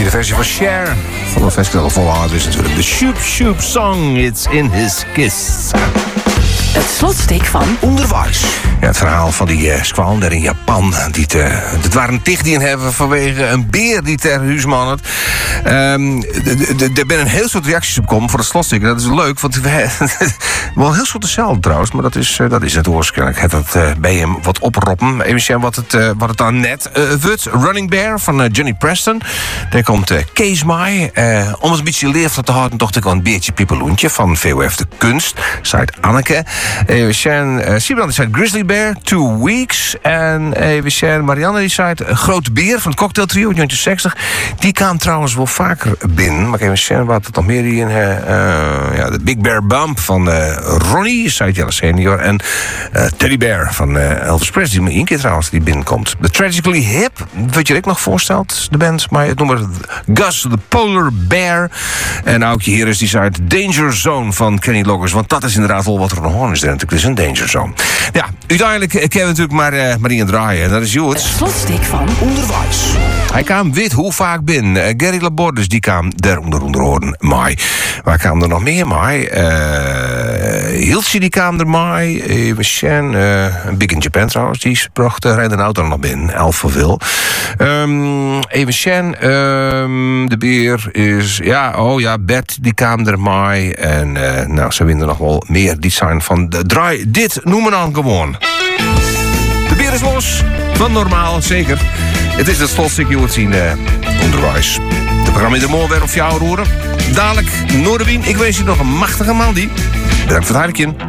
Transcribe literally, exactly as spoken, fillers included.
de versie van Cher van het festival vol hard is natuurlijk de Shoop Shoop Song. It's in his kiss. Het slotstuk van Onderwijs. Ja, het verhaal van die uh, squal daar in Japan. Die te, het waren tig die hebben vanwege een beer die ter huisman had. Um, er zijn een heel soort reacties op komen voor het slotstuk. Dat is leuk, want we wel heel soort hetzelfde trouwens, maar dat is, uh, dat is het waarschijnlijk. Het dat uh, bij hem wat oproppen. Even zien wat het, uh, wat het dan net uh, wordt. Running Bear van uh, Johnny Preston. Daar komt uh, Kees Mai. Uh, om eens een beetje leeftijd te houden, dacht ik al een beertje Piepeloentje van V O F de Kunst. Site Anneke. Even zien, uh, Sibran die zei Grizzly Bear, Two Weeks. En even zien, Marianne die zei een grote beer van het Cocktail Trio, jaren zestig. Die kwam trouwens wel vaker binnen. Maar even zien wat het nog meer in. Uh, uh, ja, de Big Bear Bump van uh, Ronnie, zei Jelle Senior. En uh, Teddy Bear van uh, Elvis Presley. Maar één keer trouwens die binnenkomt. The Tragically Hip, wat je ik nog voorstelt, de band. Maar het noemt Gus the Polar Bear. En Aukje hier is die zei Danger Zone van Kenny Loggins. Want dat is inderdaad wel wat er nog aan is. Natuurlijk, het is een danger zone. Ja, uiteindelijk kennen we natuurlijk maar uh, Marie en draaien. Dat is Joet. het slotstuk van Onderwijs. Hij kwam wit hoe vaak binnen. Uh, Gary Labordes die kwam der onder onder horen. Maar waar kwam er nog meer mee? Uh, Hiltje die kwam er mee. Even zien. Uh, Big in Japan trouwens. Die bracht uh, rijden een auto nog binnen. Elf voor veel. Um, even zien. Um, de beer is. Ja, oh ja. Bert die kwam er mee. En uh, nou, ze winnen nog wel meer. Die zijn van de draai. Dit noemen dan gewoon. De beer is los. Van normaal, zeker. Het is het slotstuk, je het zien, uh, onderwijs. De programma in de morgen weer op jou roeren. Dadelijk, Noordewien. Ik wens je nog een machtige maand. Bedankt voor het huidje.